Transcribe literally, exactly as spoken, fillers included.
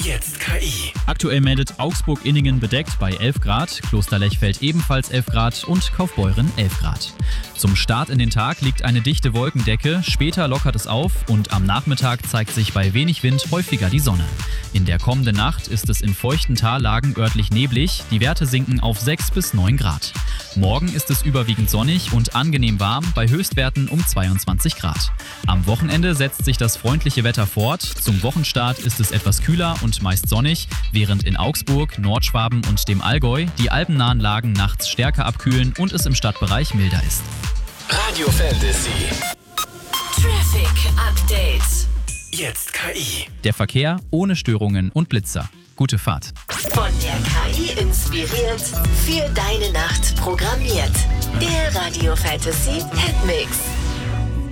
Jetzt K I. Aktuell meldet Augsburg-Inningen bedeckt bei elf Grad, Klosterlechfeld ebenfalls elf Grad und Kaufbeuren elf Grad. Zum Start in den Tag liegt eine dichte Wolkendecke, später lockert es auf und am Nachmittag zeigt sich bei wenig Wind häufiger die Sonne. In der kommenden Nacht ist es in feuchten Tallagen örtlich neblig, die Werte sinken auf sechs bis neun Grad. Morgen ist es überwiegend sonnig und angenehm warm bei Höchstwerten um zweiundzwanzig Grad. Am Wochenende setzt sich das freundliche Wetter fort, zum Wochenstart ist es etwas kühler und meist sonnig, während in Augsburg, Nordschwaben und dem Allgäu die alpennahen Lagen nachts stärker abkühlen und es im Stadtbereich milder ist. Radio Fantasy. Traffic Update. Jetzt K I. Der Verkehr ohne Störungen und Blitzer. Gute Fahrt. Von der K I inspiriert, für deine Nacht programmiert. Der Radio Fantasy Hitmix.